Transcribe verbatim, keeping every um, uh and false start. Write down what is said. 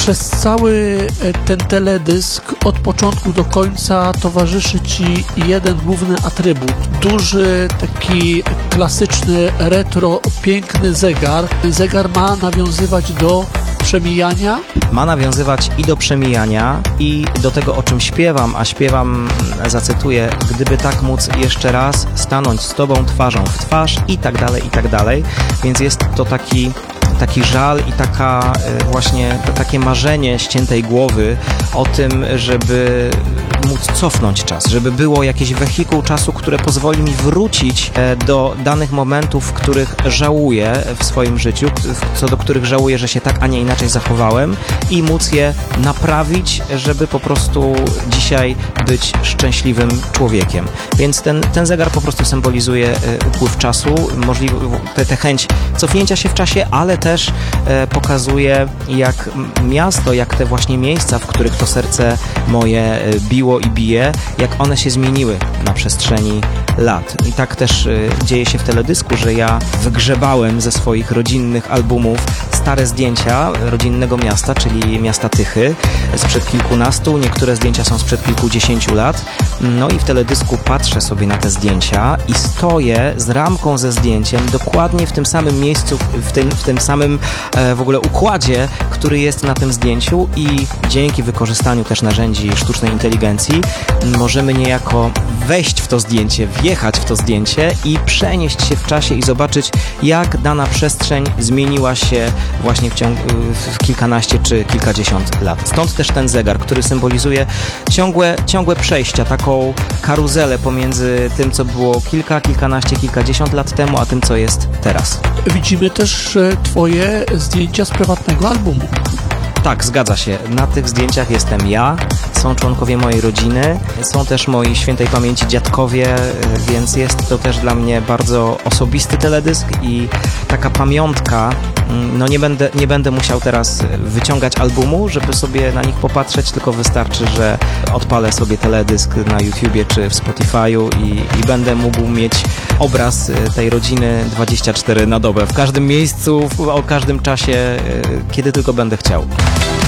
Przez cały ten teledysk od początku do końca towarzyszy Ci jeden główny atrybut. Duży, taki klasyczny, retro, piękny zegar. Zegar ma nawiązywać do przemijania. Ma nawiązywać i do przemijania, i do tego, o czym śpiewam, a śpiewam, zacytuję, gdyby tak móc jeszcze raz stanąć z Tobą twarzą w twarz i tak dalej, i tak dalej. Więc jest to taki taki żal i taka właśnie takie marzenie ściętej głowy o tym, żeby móc cofnąć czas, żeby było jakieś wehikuł czasu, które pozwoli mi wrócić do danych momentów, w których żałuję w swoim życiu, co do których żałuję, że się tak, a nie inaczej zachowałem, i móc je naprawić, żeby po prostu dzisiaj być szczęśliwym człowiekiem. Więc ten, ten zegar po prostu symbolizuje upływ czasu, możliwe, tę te chęć cofnięcia się w czasie, ale też e, pokazuje, jak miasto, jak te właśnie miejsca, w których to serce moje biło i bije, jak one się zmieniły na przestrzeni lat. I tak też e, dzieje się w teledysku, że ja wygrzebałem ze swoich rodzinnych albumów stare zdjęcia rodzinnego miasta, czyli miasta Tychy, sprzed kilkunastu, niektóre zdjęcia są sprzed kilkudziesięciu lat. No i w teledysku patrzę sobie na te zdjęcia i stoję z ramką ze zdjęciem dokładnie w tym samym miejscu, w tym, w tym samym e, w ogóle układzie, który jest na tym zdjęciu, i dzięki wykorzystaniu też narzędzi sztucznej inteligencji możemy niejako wejść w to zdjęcie, wjechać w to zdjęcie i przenieść się w czasie i zobaczyć, jak dana przestrzeń zmieniła się właśnie w, ciągu, w kilkanaście czy kilkadziesiąt lat. Stąd też ten zegar, który symbolizuje ciągłe, ciągłe przejścia, taką karuzelę pomiędzy tym, co było kilka, kilkanaście, kilkadziesiąt lat temu, a tym, co jest teraz. Widzimy też Twoje zdjęcia z prywatnego albumu. Tak, zgadza się. Na tych zdjęciach jestem ja, są członkowie mojej rodziny, są też moi świętej pamięci dziadkowie, więc jest to też dla mnie bardzo osobisty teledysk i taka pamiątka. No nie będę, nie będę musiał teraz wyciągać albumu, żeby sobie na nich popatrzeć, tylko wystarczy, że odpalę sobie teledysk na YouTubie czy w Spotify'u i, i będę mógł mieć obraz tej rodziny dwadzieścia cztery na dobę, w każdym miejscu, w, o każdym czasie, kiedy tylko będę chciał.